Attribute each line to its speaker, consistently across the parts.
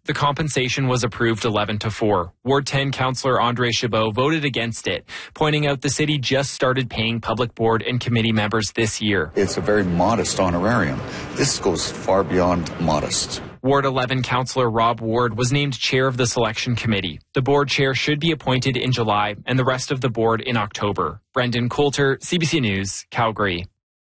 Speaker 1: The compensation was approved 11-4. Ward 10 Councillor Andre Chabot voted against it, pointing out the city just started paying public board and committee members this year.
Speaker 2: It's a very modest honorarium. This goes far beyond modest.
Speaker 1: Ward 11 Councillor Rob Ward was named chair of the selection committee. The board chair should be appointed in July and the rest of the board in October. Brendan Coulter, CBC News, Calgary.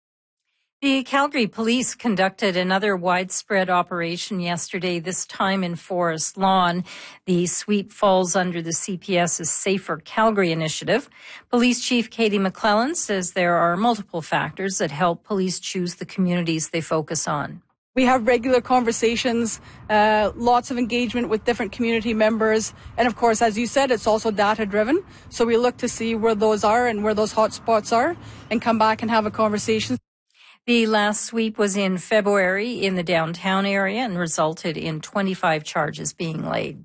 Speaker 3: The Calgary Police conducted another widespread operation yesterday, this time in Forest Lawn. The sweep falls under the CPS's Safer Calgary initiative. Police Chief Katie McClellan says there are multiple factors that help police choose the communities they focus on.
Speaker 4: We have regular conversations, lots of engagement with different community members. And of course, as you said, it's also data driven. So we look to see where those are and where those hot spots are and come back and have a conversation.
Speaker 3: The last sweep was in February in the downtown area and resulted in 25 charges being laid.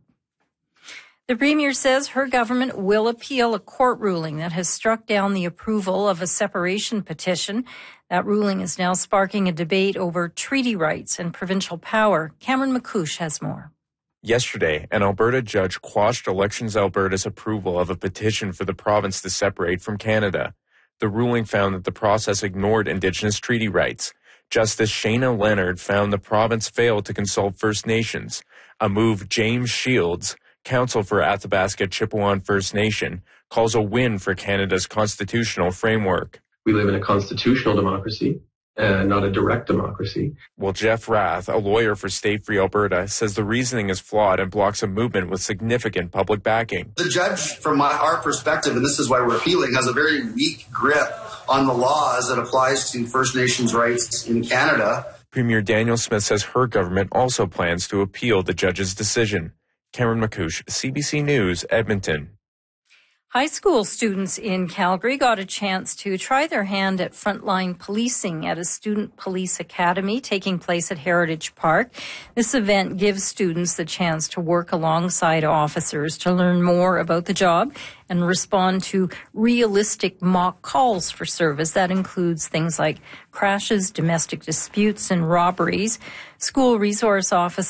Speaker 3: The Premier says her government will appeal a court ruling that has struck down the approval of a separation petition. That ruling is now sparking a debate over treaty rights and provincial power. Cameron McCouche has more.
Speaker 5: Yesterday, an Alberta judge quashed Elections Alberta's approval of a petition for the province to separate from Canada. The ruling found that the process ignored Indigenous treaty rights. Justice Shayna Leonard found the province failed to consult First Nations, a move James Shields, counsel for Athabasca Chipewyan First Nation, calls a win for Canada's constitutional framework.
Speaker 6: We live in a constitutional democracy, not a direct democracy.
Speaker 5: Well, Jeff Rath, a lawyer for Stay Free Alberta, says the reasoning is flawed and blocks a movement with significant public backing.
Speaker 7: The judge, from our perspective, and this is why we're appealing, has a very weak grip on the law as it applies to First Nations rights in Canada.
Speaker 5: Premier Danielle Smith says her government also plans to appeal the judge's decision. Cameron McCouche, CBC News, Edmonton.
Speaker 3: High school students in Calgary got a chance to try their hand at frontline policing at a student police academy taking place at Heritage Park. This event gives students the chance to work alongside officers to learn more about the job and respond to realistic mock calls for service. That includes things like crashes, domestic disputes, and robberies. School Resource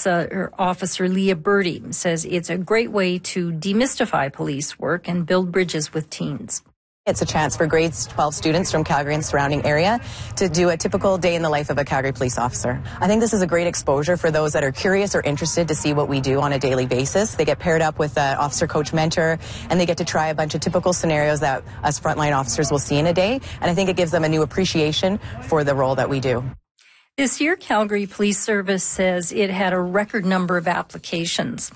Speaker 3: Officer Leah Birdie says it's a great way to demystify police work and build bridges with teens.
Speaker 8: It's a chance for grades 12 students from Calgary and surrounding area to do a typical day in the life of a Calgary police officer. I think this is a great exposure for those that are curious or interested to see what we do on a daily basis. They get paired up with an officer coach mentor, and they get to try a bunch of typical scenarios that us frontline officers will see in a day. And I think it gives them a new appreciation for the role that we do.
Speaker 3: This year, Calgary Police Service says it had a record number of applications.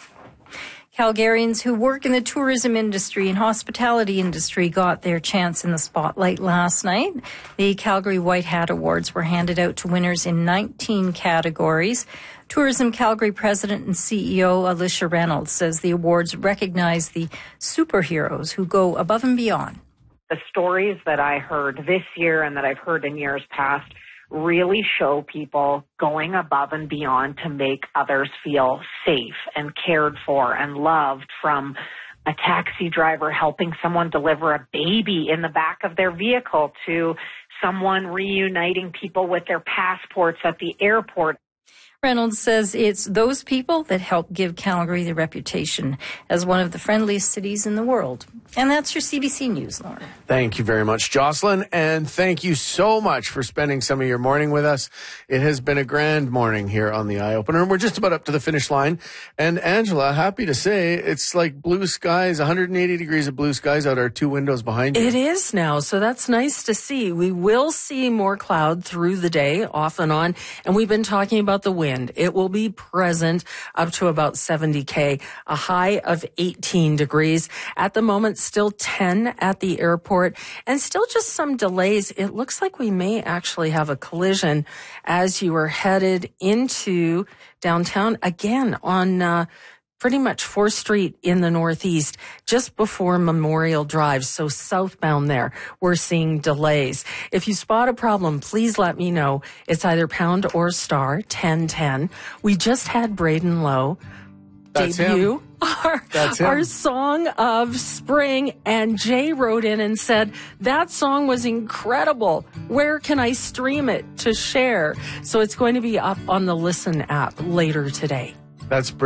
Speaker 3: Calgarians who work in the tourism industry and hospitality industry got their chance in the spotlight last night. The Calgary White Hat Awards were handed out to winners in 19 categories. Tourism Calgary President and CEO Alicia Reynolds says the awards recognize the superheroes who go above and beyond.
Speaker 9: The stories that I heard this year and that I've heard in years past really show people going above and beyond to make others feel safe and cared for and loved, from a taxi driver helping someone deliver a baby in the back of their vehicle to someone reuniting people with their passports at the airport.
Speaker 3: Reynolds says it's those people that help give Calgary the reputation as one of the friendliest cities in the world. And that's your CBC News, Lauren.
Speaker 10: Thank you very much, Jocelyn. And thank you so much for spending some of your morning with us. It has been a grand morning here on the Eye Opener. And we're just about up to the finish line. And Angela, happy to say it's like blue skies, 180 degrees of blue skies out our two windows behind you.
Speaker 11: It is now. So that's nice to see. We will see more cloud through the day, off and on. And we've been talking about the wind. It will be present up to about 70 K, a high of 18 degrees. At the moment, still 10 at the airport and still just some delays. It looks like we may actually have a collision as you are headed into downtown again on pretty much 4th Street in the Northeast, just before Memorial Drive. So southbound there, we're seeing delays. If you spot a problem, please let me know. It's either pound or star 1010. We just had Braden Lowe debut our song of spring, and Jay wrote in and said, that song was incredible. Where can I stream it to share? So it's going to be up on the Listen app later today.
Speaker 10: That's